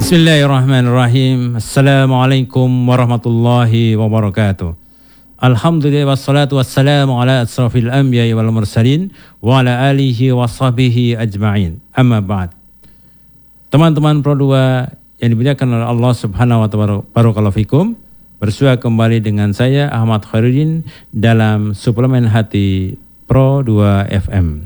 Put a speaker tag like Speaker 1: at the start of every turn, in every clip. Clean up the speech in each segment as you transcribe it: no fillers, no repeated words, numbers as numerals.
Speaker 1: Bismillahirrahmanirrahim. Assalamualaikum warahmatullahi wabarakatuh. Alhamdulillah wassalatu wassalamu ala asrafil anbiya'i wal mursalin wa ala alihi wa sahbihi ajma'in. Amma ba'd. Teman-teman Pro 2 yang dimuliakan oleh Allah Subhanahu wa ta'ala, barakallahu fikum. Bersua kembali dengan saya Ahmad Khairuddin dalam suplemen hati Pro 2 FM.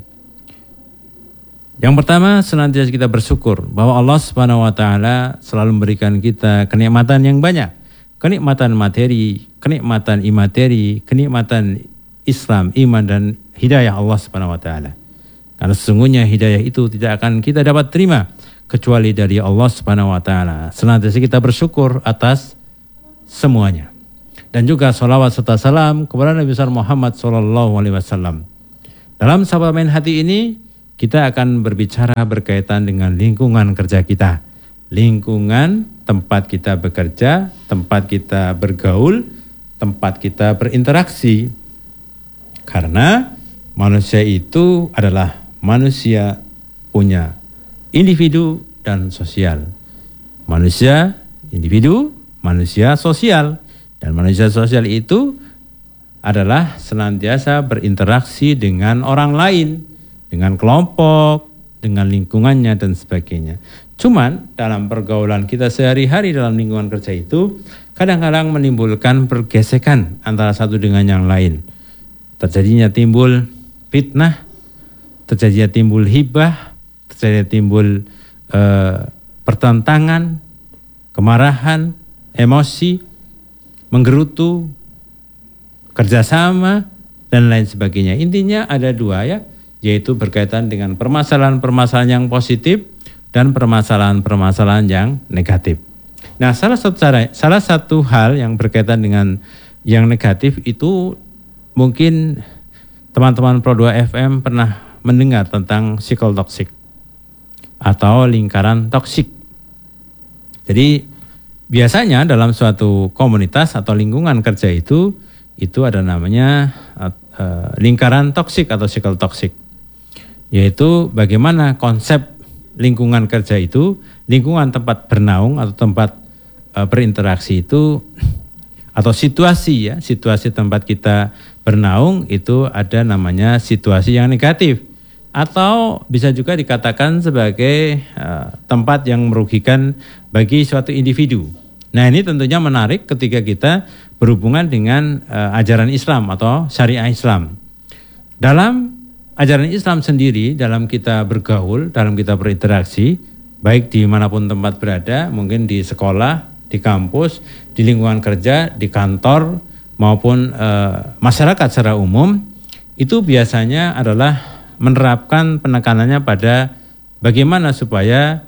Speaker 1: Yang pertama, senantiasa kita bersyukur bahwa Allah Subhanahu wa ta'ala selalu memberikan kita kenikmatan yang banyak. Kenikmatan materi, kenikmatan imateri, kenikmatan Islam, iman dan hidayah Allah Subhanahu wa ta'ala. Karena sesungguhnya hidayah itu tidak akan kita dapat terima kecuali dari Allah Subhanahu wa ta'ala. Senantiasa kita bersyukur atas semuanya. Dan juga salawat serta salam kepada Nabi besar Muhammad SAW. Dalam suplemen hati ini kita akan berbicara berkaitan dengan lingkungan kerja kita. Lingkungan tempat kita bekerja, tempat kita bergaul, tempat kita berinteraksi. Karena manusia itu adalah manusia punya individu dan sosial. Manusia individu, manusia sosial. Dan manusia sosial itu adalah senantiasa berinteraksi dengan orang lain, dengan kelompok, dengan lingkungannya dan sebagainya. Cuman dalam pergaulan kita sehari-hari dalam lingkungan kerja itu kadang-kadang menimbulkan pergesekan antara satu dengan yang lain. Terjadinya timbul fitnah, terjadinya timbul hibah, terjadinya timbul pertentangan, kemarahan, emosi, menggerutu, kerjasama dan lain sebagainya. Intinya ada dua ya, yaitu berkaitan dengan permasalahan-permasalahan yang positif dan permasalahan-permasalahan yang negatif. Nah, salah satu hal yang berkaitan dengan yang negatif itu mungkin teman-teman Pro 2 FM pernah mendengar tentang circle toxic atau lingkaran toksik. Jadi biasanya dalam suatu komunitas atau lingkungan kerja itu ada namanya lingkaran toksik atau circle toxic. Yaitu bagaimana konsep lingkungan kerja itu, lingkungan tempat bernaung atau tempat berinteraksi itu, atau situasi tempat kita bernaung itu ada namanya situasi yang negatif, atau bisa juga dikatakan sebagai tempat yang merugikan bagi suatu individu. Nah, ini tentunya menarik ketika kita berhubungan dengan ajaran Islam atau syariah Islam. Dalam ajaran Islam sendiri, dalam kita bergaul, dalam kita berinteraksi, baik dimanapun tempat berada, mungkin di sekolah, di kampus, di lingkungan kerja, di kantor, maupun masyarakat secara umum, itu biasanya adalah menerapkan penekanannya pada bagaimana supaya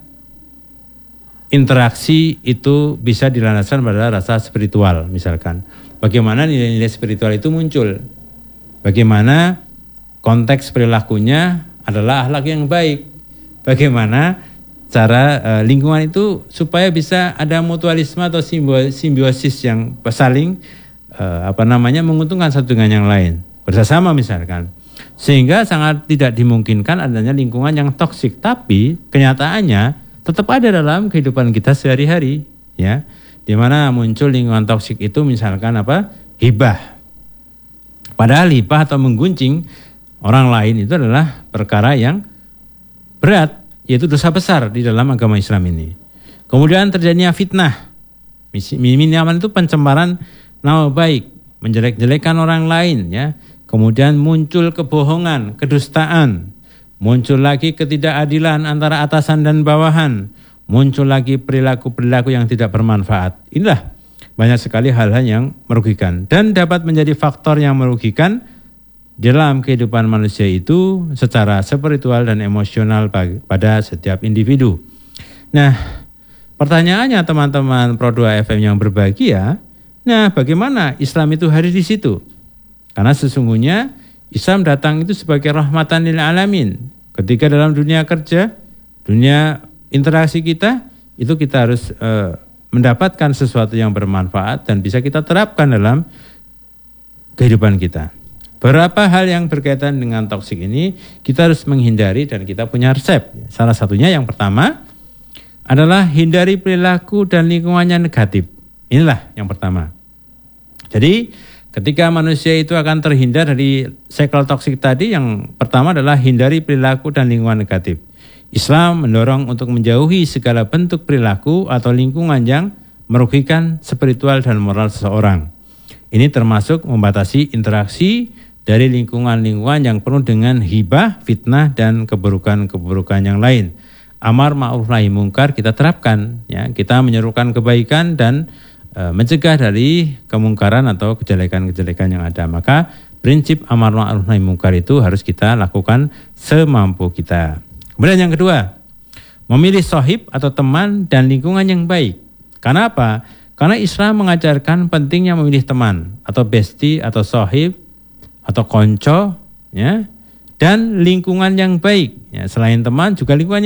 Speaker 1: interaksi itu bisa dilandaskan pada rasa spiritual, misalkan. Bagaimana nilai-nilai spiritual itu muncul, bagaimana konteks perilakunya adalah akhlak yang baik. Bagaimana cara lingkungan itu supaya bisa ada mutualisme atau simbiosis yang saling menguntungkan satu dengan yang lain. Bersama misalkan. Sehingga sangat tidak dimungkinkan adanya lingkungan yang toksik, tapi kenyataannya tetap ada dalam kehidupan kita sehari-hari, ya. Di mana muncul lingkungan toksik itu misalkan hibah. Padahal hibah atau menggunjing orang lain itu adalah perkara yang berat, yaitu dosa besar di dalam agama Islam ini. Kemudian terjadinya fitnah. Minimal itu pencemaran nama baik, menjelek-jelekan orang lain, ya. Kemudian muncul kebohongan, kedustaan, muncul lagi ketidakadilan antara atasan dan bawahan, muncul lagi perilaku-perilaku yang tidak bermanfaat. Inilah banyak sekali hal-hal yang merugikan dan dapat menjadi faktor yang merugikan dalam kehidupan manusia itu secara spiritual dan emosional pada setiap individu. Nah, pertanyaannya teman-teman Pro 2 FM yang berbahagia, nah bagaimana Islam itu hadir di situ? Karena sesungguhnya Islam datang itu sebagai rahmatan lil alamin. Ketika dalam dunia kerja, dunia interaksi kita, itu kita harus mendapatkan sesuatu yang bermanfaat dan bisa kita terapkan dalam kehidupan kita. Beberapa hal yang berkaitan dengan toksik ini kita harus menghindari dan kita punya resep. Salah satunya yang pertama, adalah hindari perilaku dan lingkungannya negatif. Inilah yang pertama. Jadi ketika manusia itu akan terhindar dari cycle toksik tadi, yang pertama adalah hindari perilaku dan lingkungan negatif. Islam mendorong untuk menjauhi segala bentuk perilaku atau lingkungan yang merugikan spiritual dan moral seseorang. Ini termasuk membatasi interaksi dari lingkungan-lingkungan yang penuh dengan hibah, fitnah, dan keburukan-keburukan yang lain. Amar ma'ruf nahi mungkar kita terapkan, ya, kita menyerukan kebaikan dan mencegah dari kemungkaran atau kejelekan-kejelekan yang ada. Maka prinsip amar ma'ruf nahi mungkar itu harus kita lakukan semampu kita. Kemudian yang kedua, memilih sohib atau teman dan lingkungan yang baik. Karena apa? Karena Islam mengajarkan pentingnya memilih teman atau bestie atau sohib atau konco, ya, dan lingkungan yang baik. Ya, selain teman juga lingkungan